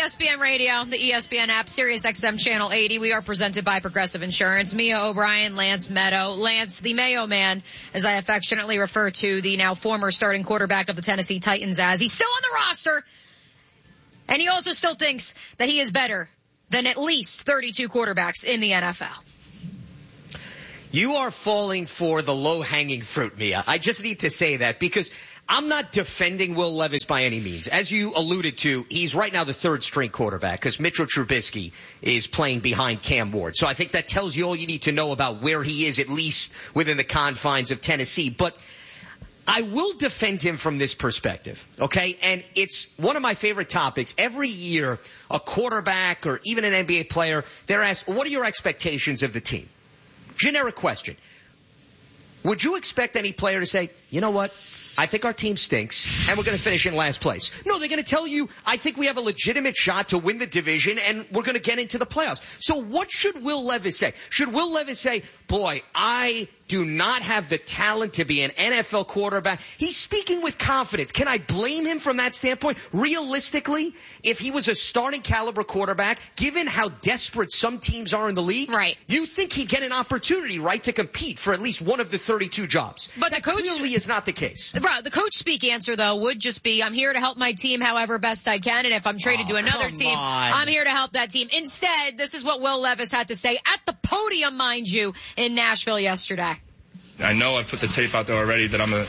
ESPN Radio, the ESPN app, Sirius XM Channel 80. We are presented by Progressive Insurance. Mia O'Brien, Lance Meadow. Lance, the Mayo Man, as I affectionately refer to the now former starting quarterback of the Tennessee Titans as. He's still on the roster, and he also still thinks that he is better than at least 32 quarterbacks in the NFL. You are falling for the low-hanging fruit, Mia. I just need to say that because I'm not defending Will Levis by any means. As you alluded to, he's right now the third-string quarterback because Mitchell Trubisky is playing behind Cam Ward. So I think that tells you all you need to know about where he is, at least within the confines of Tennessee. But I will defend him from this perspective, okay? And it's one of my favorite topics. Every year, a quarterback or even an NBA player, they're asked, what are your expectations of the team? Generic question. Would you expect any player to say, you know what? I think our team stinks, and we're going to finish in last place. No, they're going to tell you, I think we have a legitimate shot to win the division, and we're going to get into the playoffs. So what should Will Levis say? Should Will Levis say, boy, I do not have the talent to be an NFL quarterback? He's speaking with confidence. Can I blame him from that standpoint? Realistically, if he was a starting caliber quarterback, given how desperate some teams are in the league, right, you think he'd get an opportunity, right, to compete for at least one of the 32 jobs. But that clearly is not the case. Bro, the coach speak answer, though, would just be, I'm here to help my team however best I can, and if I'm traded to another team, I'm here to help that team. Instead, this is what Will Levis had to say at the podium, mind you, in Nashville yesterday. I know I've put the tape out there already that I'm a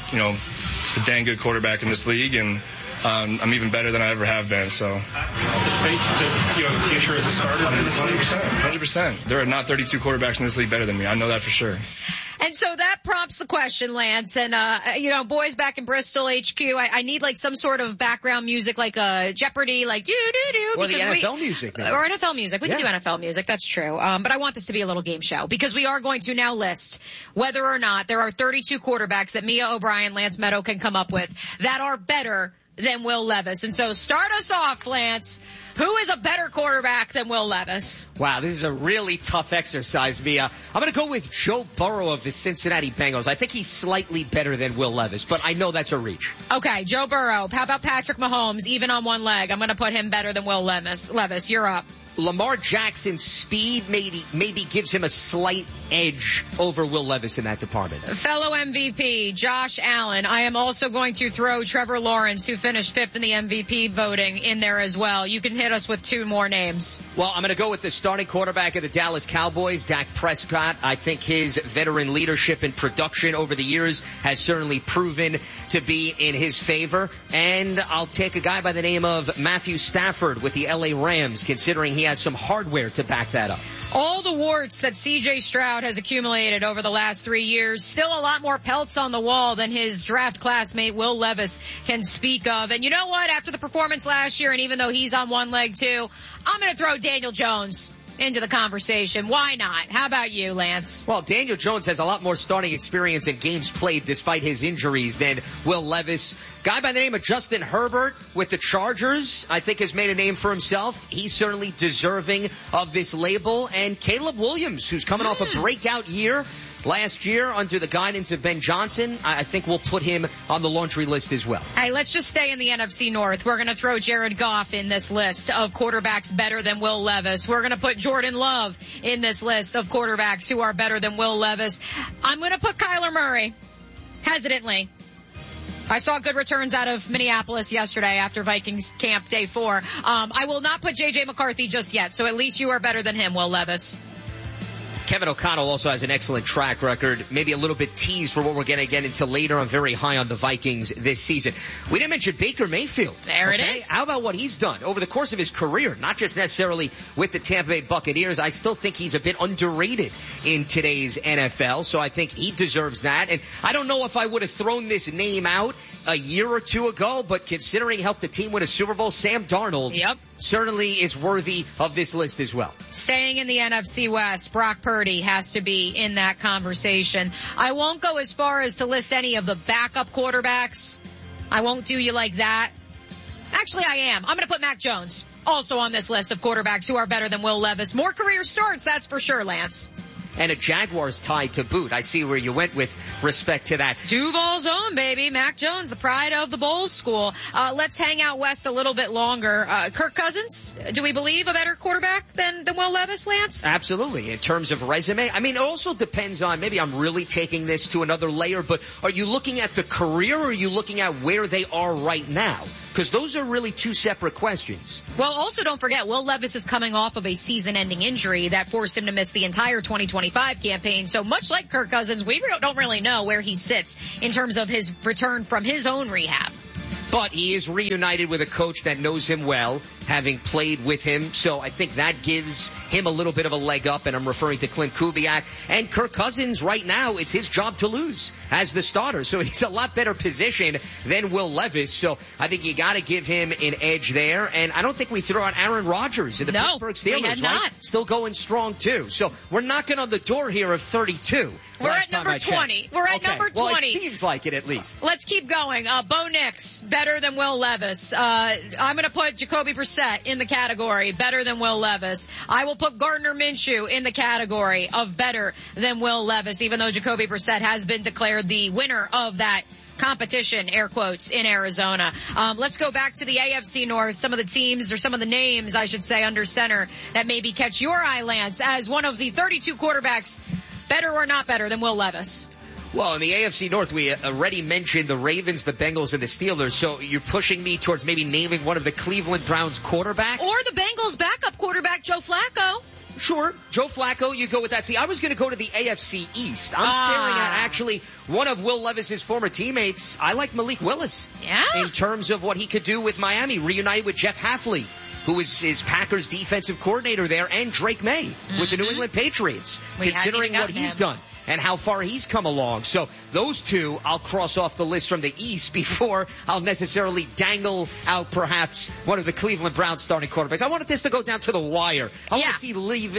dang good quarterback in this league, and I'm even better than I ever have been. So, the faith that the future as a starter in this league, 100%. There are not 32 quarterbacks in this league better than me. I know that for sure. And so that prompts the question, Lance. And, boys back in Bristol HQ, I need like some sort of background music, like a Jeopardy, like do-do-do. Or the NFL music. Maybe. Or NFL music. We can do NFL music. That's true. But I want this to be a little game show because we are going to now list whether or not there are 32 quarterbacks that Mia O'Brien, Lance Meadow can come up with that are better than Will Levis. And so start us off, Lance. Who is a better quarterback than Will Levis? Wow, this is a really tough exercise, Mia. I'm going to go with Joe Burrow of the Cincinnati Bengals. I think he's slightly better than Will Levis, but I know that's a reach. Okay, Joe Burrow. How about Patrick Mahomes, even on one leg? I'm going to put him better than Will Levis. Levis, you're up. Lamar Jackson's speed maybe gives him a slight edge over Will Levis in that department. Fellow MVP, Josh Allen. I am also going to throw Trevor Lawrence, who finished 5th in the MVP voting, in there as well. You can hit us with 2 more names. Well, I'm going to go with the starting quarterback of the Dallas Cowboys, Dak Prescott. I think his veteran leadership and production over the years has certainly proven to be in his favor. And I'll take a guy by the name of Matthew Stafford with the LA Rams, considering he has some hardware to back that up. All the warts that C.J. Stroud has accumulated over the last 3 years, still a lot more pelts on the wall than his draft classmate Will Levis can speak of. And you know what? After the performance last year, and even though he's on one leg too, I'm going to throw Daniel Jones into the conversation. Why not? How about you, Lance? Well, Daniel Jones has a lot more starting experience and games played despite his injuries than Will Levis. Guy by the name of Justin Herbert with the Chargers, I think, has made a name for himself. He's certainly deserving of this label. And Caleb Williams, who's coming off a breakout year last year under the guidance of Ben Johnson, I think we'll put him on the laundry list as well. Hey, let's just stay in the NFC North. We're going to throw Jared Goff in this list of quarterbacks better than Will Levis. We're going to put Jordan Love in this list of quarterbacks who are better than Will Levis. I'm going to put Kyler Murray, hesitantly. I saw good returns out of Minneapolis yesterday after Vikings camp day 4. I will not put J.J. McCarthy just yet, so at least you are better than him, Will Levis. Kevin O'Connell also has an excellent track record, maybe a little bit teased for what we're going to get into later. I'm very high on the Vikings this season. We didn't mention Baker Mayfield. There it is. How about what he's done over the course of his career, not just necessarily with the Tampa Bay Buccaneers. I still think he's a bit underrated in today's NFL, so I think he deserves that. And I don't know if I would have thrown this name out a year or two ago, but considering he helped the team win a Super Bowl, Sam Darnold certainly is worthy of this list as well. Staying in the NFC West, Brock Purdy has to be in that conversation. I won't go as far as to list any of the backup quarterbacks. I won't do you like that. Actually, I am. I'm going to put Mac Jones also on this list of quarterbacks who are better than Will Levis. More career starts, that's for sure, Lance. and a Jaguars tie to boot. I see where you went with respect to that. Duval's own, baby. Mac Jones, the pride of the Bulls school. Let's hang out west a little bit longer. Kirk Cousins, do we believe a better quarterback than Will Levis, Lance? Absolutely. In terms of resume, I mean, it also depends on, maybe I'm really taking this to another layer, but are you looking at the career or are you looking at where they are right now? Because those are really two separate questions. Well, also don't forget, Will Levis is coming off of a season-ending injury that forced him to miss the entire 2025 campaign. So much like Kirk Cousins, we don't really know where he sits in terms of his return from his own rehab. But he is reunited with a coach that knows him well, having played with him. So I think that gives him a little bit of a leg up, and I'm referring to Clint Kubiak. And Kirk Cousins, right now, it's his job to lose as the starter. So he's a lot better position than Will Levis. So I think you got to give him an edge there. And I don't think we throw out Aaron Rodgers in the Pittsburgh Steelers, right? Still going strong, too. So we're knocking on the door here of 32. We're at number 20. We're at number 20. Well, it seems like it at least. Let's keep going. Bo Nix, better than Will Levis. I'm going to put Jacoby Brissett in the category, better than Will Levis. I will put Gardner Minshew in the category of better than Will Levis, even though Jacoby Brissett has been declared the winner of that competition, air quotes, in Arizona. Let's go back to the AFC North, some of the teams, or some of the names, I should say, under center that maybe catch your eye, Lance, as one of the 32 quarterbacks better or not better than Will Levis. Well, in the AFC North, we already mentioned the Ravens, the Bengals, and the Steelers. So you're pushing me towards maybe naming one of the Cleveland Browns quarterbacks? Or the Bengals backup quarterback, Joe Flacco. Sure. Joe Flacco, you go with that. See, I was going to go to the AFC East. I'm staring at actually one of Will Levis's former teammates. I like Malik Willis. Yeah. In terms of what he could do with Miami, reunited with Jeff Hafley, who is his Packers defensive coordinator there, and Drake May with the New England Patriots, considering what he's done and how far he's come along. So those two I'll cross off the list from the East before I'll necessarily dangle out perhaps one of the Cleveland Browns starting quarterbacks. I wanted this to go down to the wire. I want to see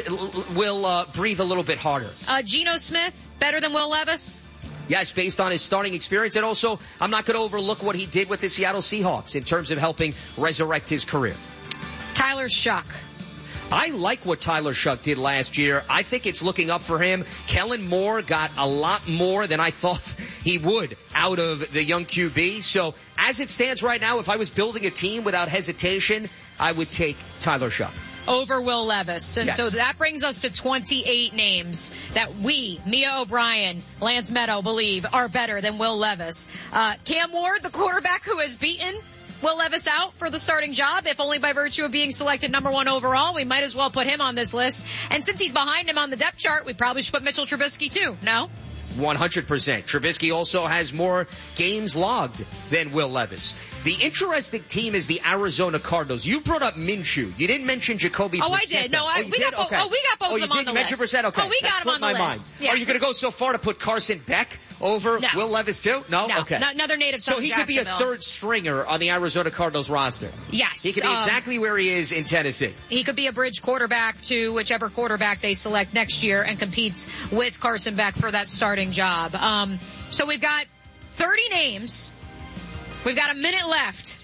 Will breathe a little bit harder. Geno Smith, better than Will Levis? Yes, based on his starting experience. And also, I'm not going to overlook what he did with the Seattle Seahawks in terms of helping resurrect his career. Tyler Shuck. I like what Tyler Shuck did last year. I think it's looking up for him. Kellen Moore got a lot more than I thought he would out of the young QB. So as it stands right now, if I was building a team without hesitation, I would take Tyler Shuck over Will Levis. And so that brings us to 28 names that we, Mia O'Brien, Lance Meadow, believe are better than Will Levis. Cam Ward, the quarterback who has beaten Will Levis out for the starting job, if only by virtue of being selected number 1 overall. We might as well put him on this list. And since he's behind him on the depth chart, we probably should put Mitchell Trubisky too, no? 100%. Trubisky also has more games logged than Will Levis. The interesting team is the Arizona Cardinals. You brought up Minshew. You didn't mention Jacoby Brissett. Oh, I did. No, we got both of them on the list. Oh, you did mention Brissett? Okay. Oh, we got him on the list. Yeah. Are you going to go so far to put Carson Beck over Will Levis too? No? Okay. Another native son. So he could be a third stringer on the Arizona Cardinals roster. Yes. He could be exactly where he is in Tennessee. He could be a bridge quarterback to whichever quarterback they select next year and competes with Carson Beck for that starting job. So we've got 30 names. We've got a minute left.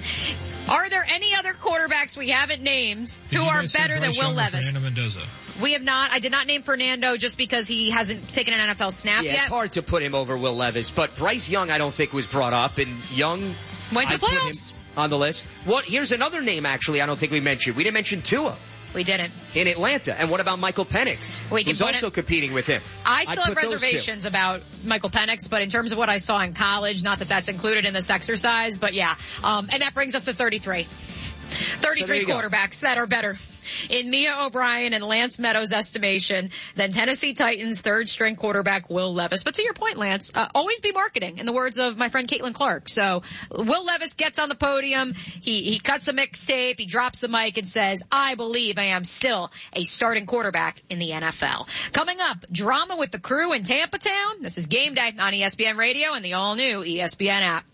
Are there any other quarterbacks we haven't named who are better than Will Levis? Fernando Mendoza? We have not. I did not name Fernando just because he hasn't taken an NFL snap yet. Yeah, it's hard to put him over Will Levis, but Bryce Young I don't think was brought up, and Young went to the playoffs on the list. Here's another name actually I don't think we mentioned. We didn't mention Tua. We didn't. In Atlanta. And what about Michael Penix? Who's also competing with him? I still have reservations about Michael Penix, but in terms of what I saw in college, not that that's included in this exercise, but yeah. And that brings us to 33. 33 quarterbacks that are better in Mia O'Brien and Lance Meadows' estimation than Tennessee Titans third string quarterback Will Levis. But to your point, Lance, always be marketing, in the words of my friend Caitlin Clark. So Will Levis gets on the podium, he cuts a mixtape, he drops the mic and says, I believe I am still a starting quarterback in the NFL. Coming up, drama with the crew in Tampa Town. This is Game Day on ESPN Radio and the all-new ESPN app.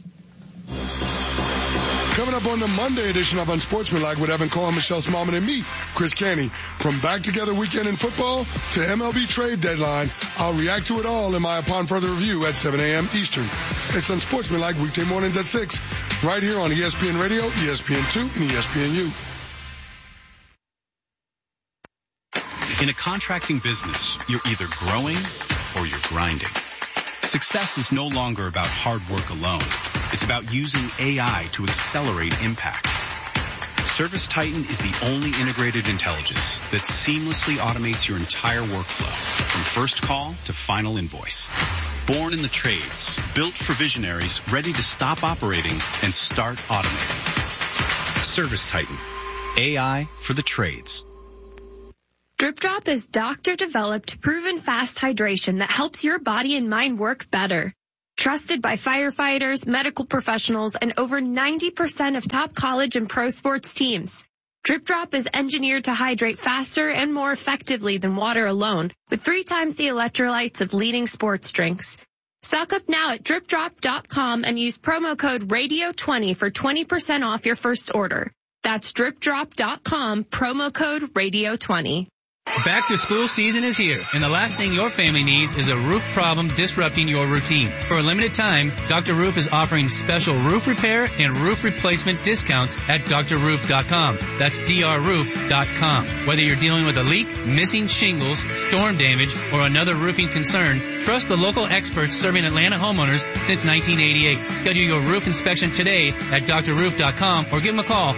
Coming up on the Monday edition of Unsportsmanlike with Evan Cohen, Michelle Smallman, and me, Chris Canty. From back together weekend in football to MLB trade deadline, I'll react to it all in my Upon Further Review at 7 a.m. Eastern. It's Unsportsmanlike weekday mornings at 6, right here on ESPN Radio, ESPN2, and ESPNU. In a contracting business, you're either growing or you're grinding. Success is no longer about hard work alone. It's about using AI to accelerate impact. ServiceTitan is the only integrated intelligence that seamlessly automates your entire workflow, from first call to final invoice. Born in the trades, built for visionaries ready to stop operating and start automating. ServiceTitan, AI for the trades. Drip Drop is doctor-developed, proven fast hydration that helps your body and mind work better. Trusted by firefighters, medical professionals, and over 90% of top college and pro sports teams. Drip Drop is engineered to hydrate faster and more effectively than water alone, with 3 times the electrolytes of leading sports drinks. Stock up now at dripdrop.com and use promo code RADIO20 for 20% off your first order. That's dripdrop.com, promo code RADIO20. Back to school season is here, and the last thing your family needs is a roof problem disrupting your routine. For a limited time, Dr. Roof is offering special roof repair and roof replacement discounts at drroof.com. That's drroof.com. Whether you're dealing with a leak, missing shingles, storm damage, or another roofing concern, trust the local experts serving Atlanta homeowners since 1988. Schedule your roof inspection today at drroof.com or give them a call,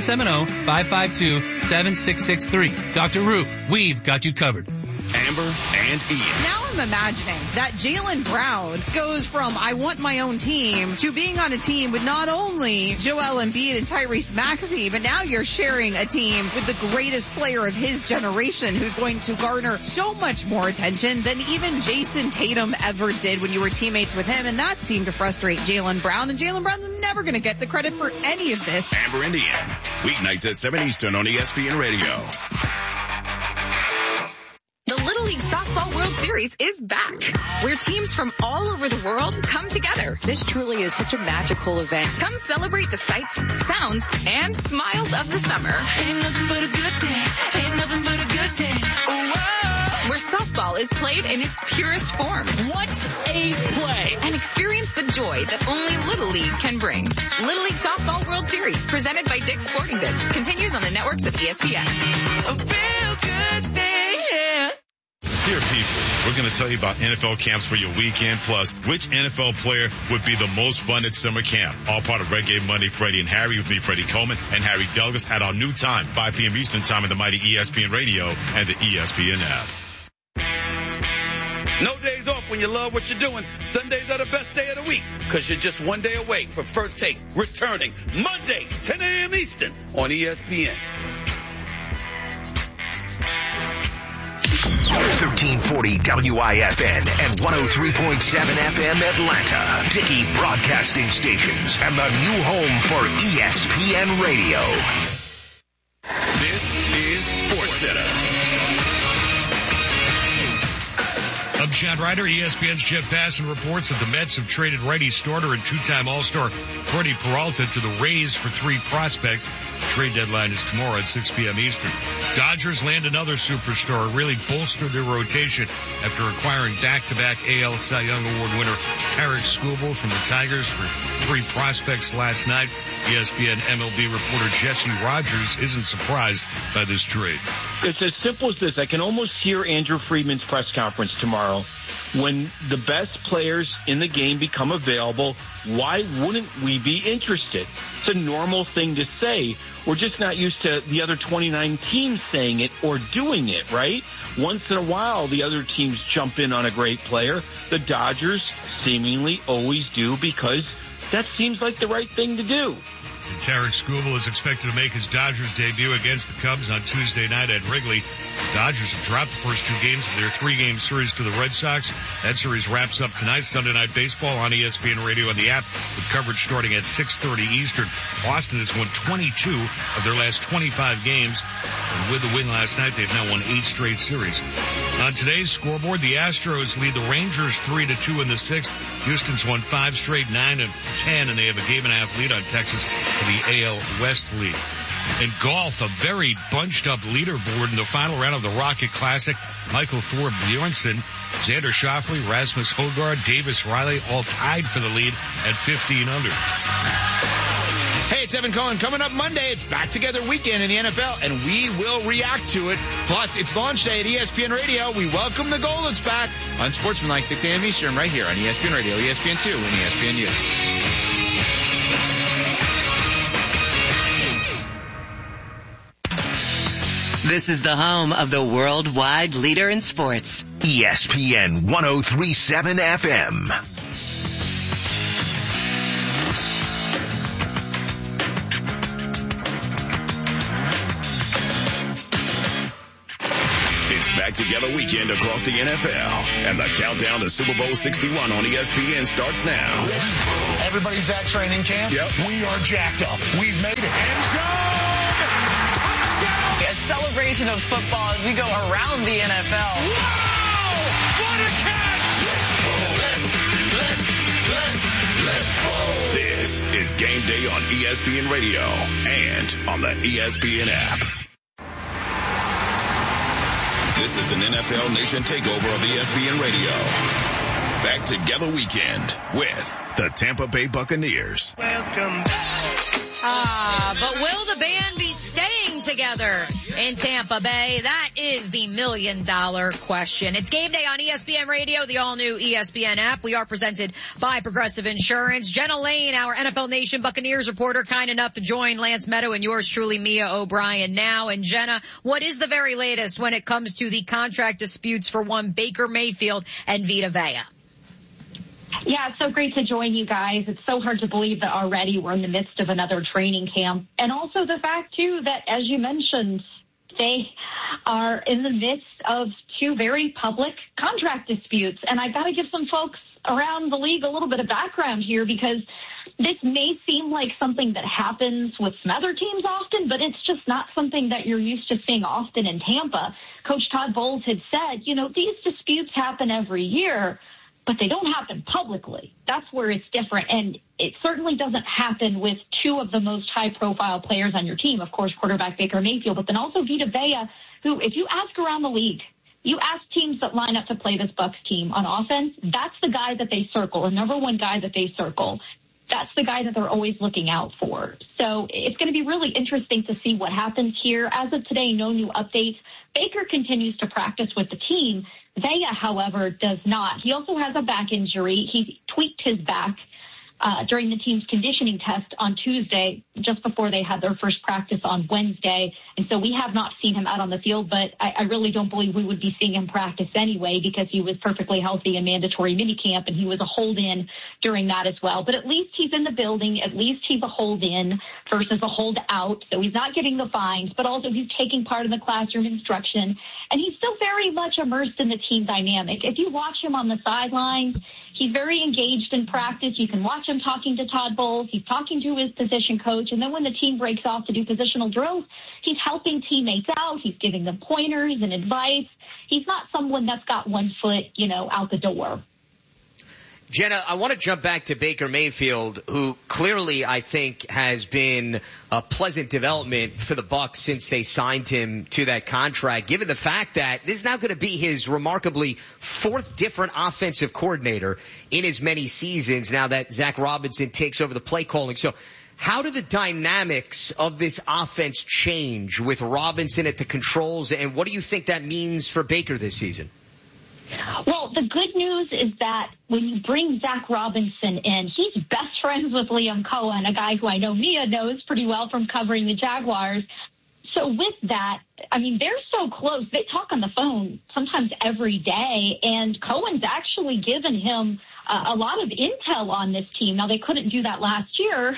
770-552-7663. Dr. Roof, we've got you covered. Amber and Ian. Now I'm imagining that Jaylen Brown goes from I want my own team to being on a team with not only Joel Embiid and Tyrese Maxey, but now you're sharing a team with the greatest player of his generation who's going to garner so much more attention than even Jason Tatum ever did when you were teammates with him, and that seemed to frustrate Jaylen Brown, and Jaylen Brown's never going to get the credit for any of this. Amber and Ian, weeknights at 7 Eastern on ESPN Radio. The Little League Softball World Series is back, where teams from all over the world come together. This truly is such a magical event. Come celebrate the sights, sounds, and smiles of the summer. Ain't nothing but a good day. Ain't nothing but a good day. Oh, where softball is played in its purest form. What a play! And experience the joy that only Little League can bring. Little League Softball World Series, presented by Dick's Sporting Goods, continues on the networks of ESPN. A real good day, yeah. Dear people, we're going to tell you about NFL camps for your weekend, plus which NFL player would be the most fun at summer camp. All part of Reggae Monday, Freddie and Harry with me, Freddie Coleman and Harry Douglas at our new time, 5 p.m. Eastern time on the mighty ESPN Radio and the ESPN app. No days off when you love what you're doing. Sundays are the best day of the week because you're just one day away from First Take returning Monday, 10 a.m. Eastern on ESPN. 1340 WIFN and 103.7 FM Atlanta. Dickey Broadcasting Stations and the new home for ESPN Radio. This is SportsCenter. I'm Chad Ryder. ESPN's Jeff Passan reports that the Mets have traded righty starter and two-time All-Star Freddie Peralta to the Rays for 3 prospects. The trade deadline is tomorrow at 6 p.m. Eastern. Dodgers land another superstar, really bolstered their rotation after acquiring back-to-back AL Cy Young Award winner Tarik Skubal from the Tigers for 3 prospects last night. ESPN MLB reporter Jesse Rogers isn't surprised by this trade. It's as simple as this. I can almost hear Andrew Friedman's press conference tomorrow. When the best players in the game become available, why wouldn't we be interested? It's a normal thing to say. We're just not used to the other 29 teams saying it or doing it, right? Once in a while, the other teams jump in on a great player. The Dodgers seemingly always do because that seems like the right thing to do. And Tarik Skubal is expected to make his Dodgers debut against the Cubs on Tuesday night at Wrigley. The Dodgers have dropped the first 2 games of their 3-game series to the Red Sox. That series wraps up tonight, Sunday Night Baseball on ESPN Radio and the app, with coverage starting at 6:30 Eastern. Boston has won 22 of their last 25 games. And with the win last night, they've now won 8 straight series. On today's scoreboard, the Astros lead the Rangers 3-2 in the 6th. Houston's won 5 straight, 9 of 10, and they have a game-and-a-half lead on Texas for the AL West lead. In golf, a very bunched-up leaderboard in the final round of the Rocket Classic. Michael Thorpe Bjornsson, Xander Schauffele, Rasmus Højgaard, Davis Riley all tied for the lead at 15 under. Hey, it's Evan Cohen. Coming up Monday, it's Back Together Weekend in the NFL, and we will react to it. Plus, it's launch day at ESPN Radio. We welcome the Goldens back on Sportsmanlike 6 a.m. Eastern right here on ESPN Radio, ESPN2, and ESPNU. This is the home of the worldwide leader in sports. ESPN 103.7 FM. It's Back Together Weekend across the NFL, and the countdown to Super Bowl 61 on ESPN starts now. Everybody's at training camp. Yep. We are jacked up. We've made it. End zone! Touchdown! A celebration of football as we go around the NFL. Wow! What a catch! This is Game Day on ESPN Radio and on the ESPN app. This is an NFL Nation takeover of ESPN Radio. Back Together Weekend with the Tampa Bay Buccaneers. Welcome back. But will the band be staying together in Tampa Bay? That is the $1 million question. It's Game Day on ESPN Radio, the all-new ESPN app. We are presented by Progressive Insurance. Jenna Lane, our NFL Nation Buccaneers reporter, kind enough to join Lance Meadow and yours truly, Mia O'Brien, now. And Jenna, what is the very latest when it comes to the contract disputes for one Baker Mayfield and Vita Vea? Yeah, it's so great to join you guys. It's so hard to believe that already we're in the midst of another training camp. And also the fact, too, that, as you mentioned, they are in the midst of two very public contract disputes. And I've got to give some folks around the league a little bit of background here, because this may seem like something that happens with some other teams often, but it's just not something that you're used to seeing often in Tampa. Coach Todd Bowles had said, these disputes happen every year, but they don't happen publicly. That's where it's different. And it certainly doesn't happen with two of the most high-profile players on your team, of course, quarterback Baker Mayfield, but then also Vita Vea, who, if you ask around the league, you ask teams that line up to play this Bucs team on offense, that's the guy that they circle, the number one guy that they circle. That's the guy that they're always looking out for. So it's going to be really interesting to see what happens here. As of today, no new updates. Baker continues to practice with the team. Vea, however, does not. He also has a back injury. He tweaked his back during the team's conditioning test on Tuesday, just before they had their first practice on Wednesday. And so we have not seen him out on the field, but I really don't believe we would be seeing him practice anyway, because he was perfectly healthy in mandatory minicamp, and he was a hold-in during that as well. But at least he's in the building. At least he's a hold-in versus a hold-out. So he's not getting the fines, but also he's taking part in the classroom instruction. And he's still very much immersed in the team dynamic. If you watch him on the sidelines, he's very engaged in practice. You can watch him talking to Todd Bowles. He's talking to his position coach. And then when the team breaks off to do positional drills, he's helping teammates out. He's giving them pointers and advice. He's not someone that's got one foot, out the door. Jenna, I want to jump back to Baker Mayfield, who clearly I think has been a pleasant development for the Bucs since they signed him to that contract, given the fact that this is now going to be his remarkably fourth different offensive coordinator in as many seasons now that Zach Robinson takes over the play calling. So how do the dynamics of this offense change with Robinson at the controls, and what do you think that means for Baker this season? Well, the good news is that when you bring Zach Robinson in, he's best friends with Liam Cohen, a guy who I know Mia knows pretty well from covering the Jaguars. So with that, they're so close. They talk on the phone sometimes every day, and Cohen's actually given him a lot of intel on this team. Now, they couldn't do that last year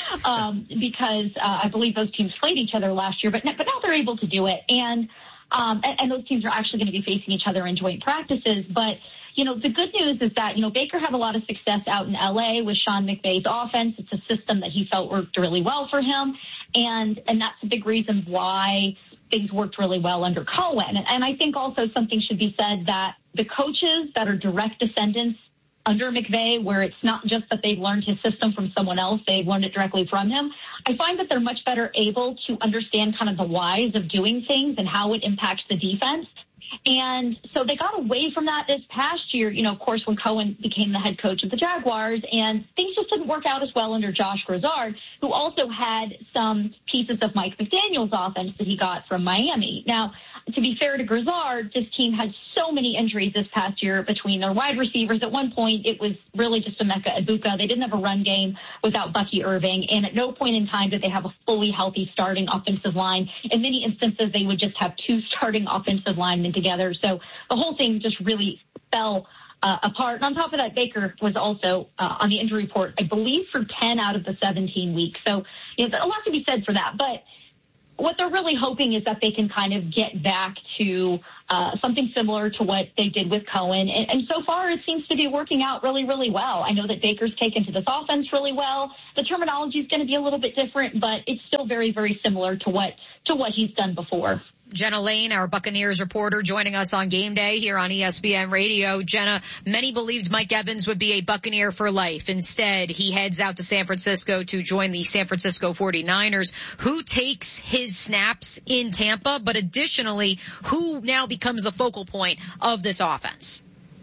because I believe those teams played each other last year, but now they're able to do it. And those teams are actually going to be facing each other in joint practices. But, the good news is that, Baker had a lot of success out in L.A. with Sean McVay's offense. It's a system that he felt worked really well for him. And that's a big reason why things worked really well under Cohen. And I think also something should be said that the coaches that are direct descendants under McVay, where it's not just that they've learned his system from someone else, they've learned it directly from him, I find that they're much better able to understand kind of the whys of doing things and how it impacts the defense. And so they got away from that this past year, of course, when Cohen became the head coach of the Jaguars, and things just didn't work out as well under Josh Grizzard, who also had some pieces of Mike McDaniel's offense that he got from Miami. Now, to be fair to Grizzard, this team had so many injuries this past year between their wide receivers. At one point, it was really just Emeka Egbuka. They didn't have a run game without Bucky Irving, and at no point in time did they have a fully healthy starting offensive line. In many instances, they would just have two starting offensive linemen together. So the whole thing just really fell apart. And on top of that, Baker was also on the injury report, I believe, for 10 out of the 17 weeks. So a lot to be said for that. But what they're really hoping is that they can kind of get back to something similar to what they did with Cohen. And so far, it seems to be working out really, really well. I know that Baker's taken to this offense really well. The terminology is going to be a little bit different, but it's still very, very similar to what he's done before. Jenna Lane, our Buccaneers reporter, joining us on Game Day here on ESPN Radio. Jenna, many believed Mike Evans would be a Buccaneer for life. Instead, he heads out to San Francisco to join the San Francisco 49ers. Who takes his snaps in Tampa? But additionally, who now becomes the focal point of this offense?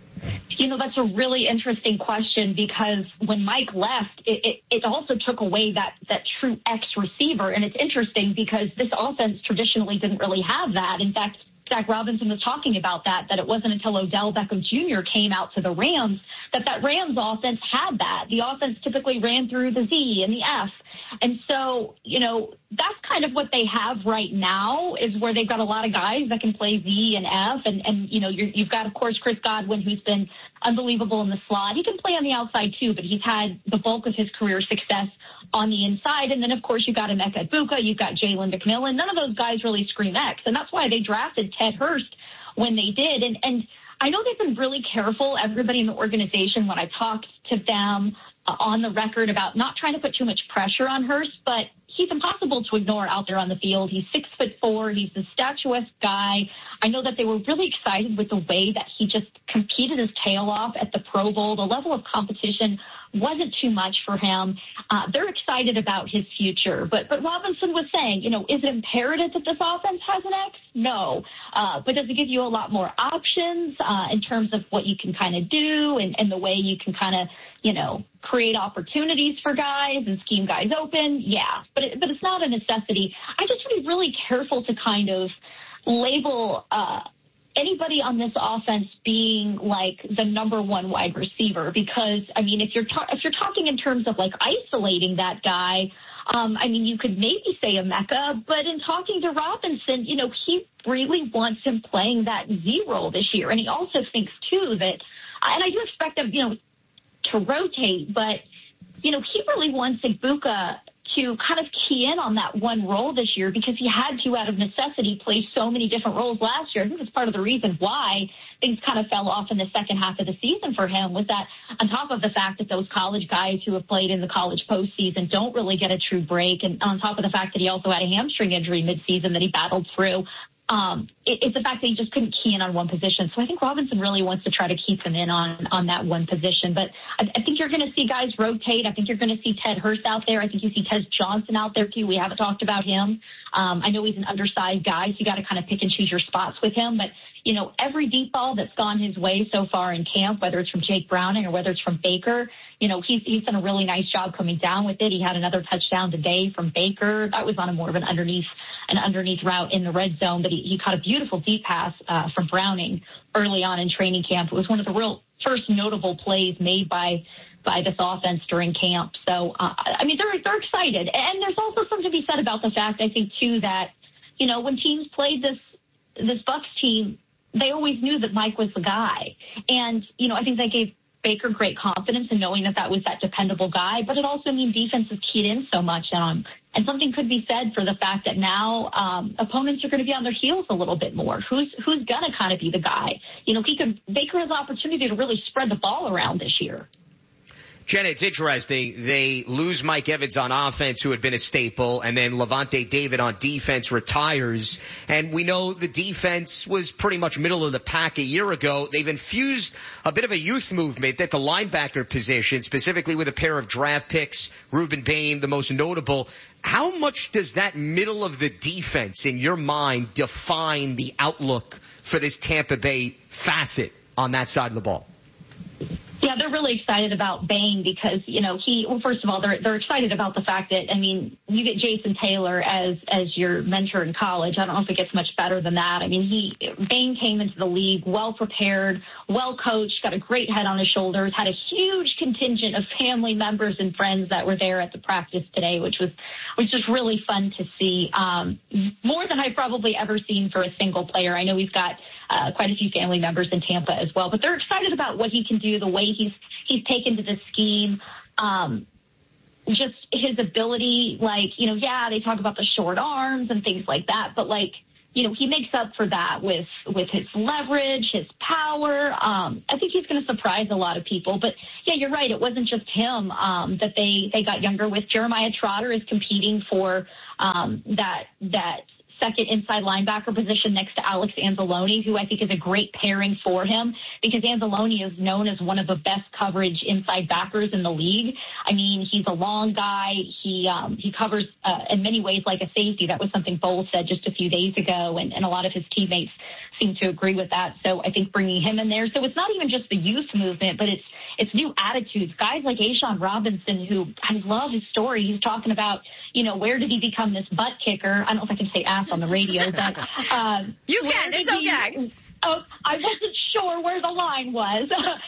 That's a really interesting question, because when Mike left, it also took away that true X receiver. And it's interesting because this offense traditionally didn't really have that. In fact, Zach Robinson was talking about that it wasn't until Odell Beckham Jr. came out to the Rams that Rams offense had that. The offense typically ran through the Z and the F. And so, that's kind of what they have right now, is where they've got a lot of guys that can play Z and F. And you've got, of course, Chris Godwin, who's been unbelievable in the slot. He can play on the outside, too, but he's had the bulk of his career success on the inside. And then, of course, you've got Emeka Egbuka, you've got Jalen McMillan. None of those guys really scream X. And that's why they drafted Ted Hurst when they did. And I know they've been really careful, everybody in the organization, when I talked to them on the record about not trying to put too much pressure on Hurst, but he's impossible to ignore out there on the field. He's 6'4". He's the statuesque guy. I know that they were really excited with the way that he just competed his tail off at the Pro Bowl. The level of competition wasn't too much for him. They're excited about his future. But Robinson was saying, is it imperative that this offense has an X? No. But does it give you a lot more options in terms of what you can kind of do and the way you can kind of, create opportunities for guys and scheme guys open? Yeah. But it's not a necessity. I just would be really careful to kind of label anybody on this offense being like the number one wide receiver, because if you're talking in terms of like isolating that guy, you could maybe say Emeka, but in talking to Robinson, he really wants him playing that Z role this year, and he also thinks too that, and I do expect him, to rotate, but he really wants Egbuka to kind of key in on that one role this year, because he had to, out of necessity, play so many different roles last year. I think that's part of the reason why things kind of fell off in the second half of the season for him, was that on top of the fact that those college guys who have played in the college postseason don't really get a true break, and on top of the fact that he also had a hamstring injury midseason that he battled through, it's the fact that he just couldn't key in on one position. So I think Robinson really wants to try to keep him in on that one position. But I think you're going to see guys rotate. I think you're going to see Ted Hurst out there. I think you see Tez Johnson out there, too. We haven't talked about him. I know he's an undersized guy, so you got to kind of pick and choose your spots with him. But, every deep ball that's gone his way so far in camp, whether it's from Jake Browning or whether it's from Baker, he's done a really nice job coming down with it. He had another touchdown today from Baker. That was on a more of an underneath route in the red zone, but he caught a beautiful deep pass from Browning early on in training camp. It was one of the real first notable plays made by this offense during camp. So, they're excited. And there's also something to be said about the fact, I think, too, that, when teams played this Bucs team, they always knew that Mike was the guy. And, I think they gave Baker great confidence in knowing that was that dependable guy, but it also means defense is keyed in so much on him. And something could be said for the fact that now opponents are going to be on their heels a little bit more. Who's going to kind of be the guy? Baker has the opportunity to really spread the ball around this year. Jen, it's interesting. They lose Mike Evans on offense, who had been a staple, and then Levante David on defense retires. And we know the defense was pretty much middle of the pack a year ago. They've infused a bit of a youth movement at the linebacker position, specifically with a pair of draft picks, Ruben Bain, the most notable. How much does that middle of the defense, in your mind, define the outlook for this Tampa Bay facet on that side of the ball? Yeah, they're really excited about Bane because, first of all, they're excited about the fact that, you get Jason Taylor as your mentor in college. I don't know if it gets much better than that. Bane came into the league well prepared, well coached, got a great head on his shoulders, had a huge contingent of family members and friends that were there at the practice today, which was just really fun to see. More than I've probably ever seen for a single player. I know he's got quite a few family members in Tampa as well, but they're excited about what he can do, the way he's taken to the scheme, just his ability, they talk about the short arms and things like that, but he makes up for that with his leverage, his power. I think he's going to surprise a lot of people, but yeah, you're right. It wasn't just him, that they got younger with. Jeremiah Trotter is competing for, that second inside linebacker position next to Alex Anzalone, who I think is a great pairing for him because Anzalone is known as one of the best coverage inside backers in the league. He's a long guy. He covers in many ways like a safety. That was something Bowles said just a few days ago, and a lot of his teammates seem to agree with that. So I think bringing him in there. So it's not even just the youth movement, but it's new attitudes. Guys like A'Shawn Robinson, who I love his story. He's talking about, where did he become this butt kicker? I don't know if I can say ass on the radio, but you can. It's okay. I wasn't sure where the line was,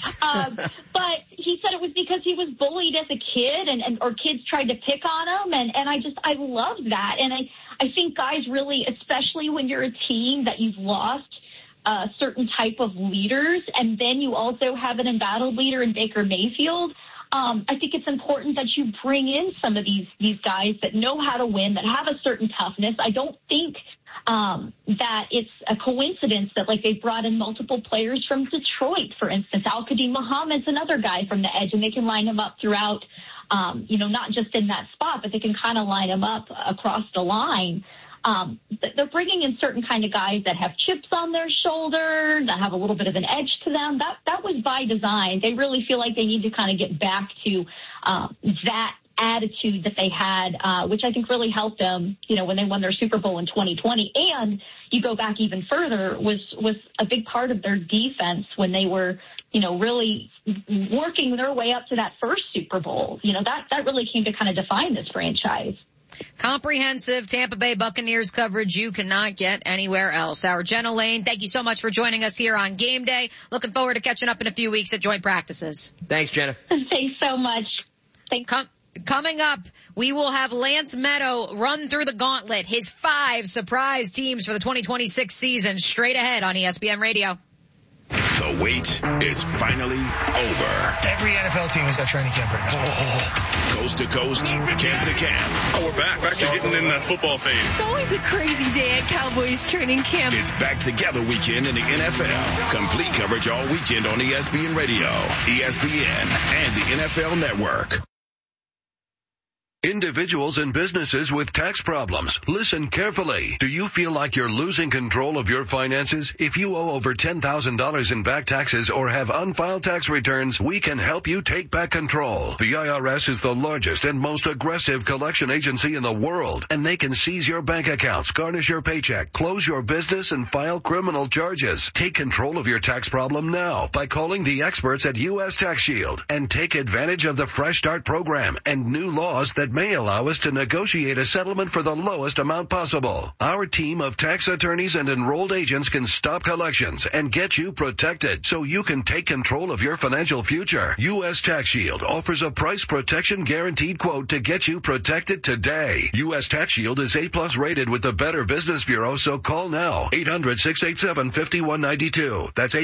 but he said it was because he was bullied as a kid, or kids tried to pick on him, and I love that, and I think guys really, especially when you're a team that you've lost certain type of leaders, and then you also have an embattled leader in Baker Mayfield. I think it's important that you bring in some of these guys that know how to win, that have a certain toughness. I don't think that it's a coincidence that they brought in multiple players from Detroit, for instance. Al-Qadim Muhammad's another guy from the edge, and they can line him up throughout, not just in that spot, but they can kind of line him up across the line. They're bringing in certain kind of guys that have chips on their shoulder, that have a little bit of an edge to them. That was by design. They really feel like they need to kind of get back to that attitude that they had, which I think really helped them, when they won their Super Bowl in 2020. And you go back even further, was a big part of their defense when they were, really working their way up to that first Super Bowl. That really came to kind of define this franchise. Comprehensive Tampa Bay Buccaneers coverage you cannot get anywhere else. Our Jenna Lane, thank you so much for joining us here on Game Day. Looking forward to catching up in a few weeks at joint practices. Thanks, Jenna. Thanks so much. Thanks. Coming up, we will have Lance Meadow run through the gauntlet, his 5 surprise teams for the 2026 season, straight ahead on ESPN Radio. The wait is finally over. Every NFL team is at training camp right now. Coast to coast, camp to camp. Oh, we're back to getting in the football phase. It's always a crazy day at Cowboys training camp. It's back together weekend in the NFL. Complete coverage all weekend on ESPN Radio, ESPN, and the NFL Network. Individuals and businesses with tax problems, listen carefully. Do you feel like you're losing control of your finances? If you owe over $10,000 in back taxes or have unfiled tax returns, we can help you take back control. The IRS is the largest and most aggressive collection agency in the world, and they can seize your bank accounts, garnish your paycheck, close your business, and file criminal charges. Take control of your tax problem now by calling the experts at U.S. Tax Shield and take advantage of the Fresh Start program and new laws that may allow us to negotiate a settlement for the lowest amount possible. Our team of tax attorneys and enrolled agents can stop collections and get you protected so you can take control of your financial future. U.S. Tax Shield offers a price protection guaranteed quote to get you protected today. U.S. Tax Shield is A+ rated with the Better Business Bureau, so call now. 800-687-5192. That's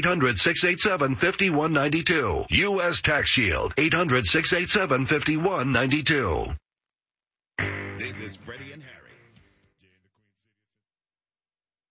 800-687-5192. U.S. Tax Shield. 800-687-5192. This is Freddie and Harry.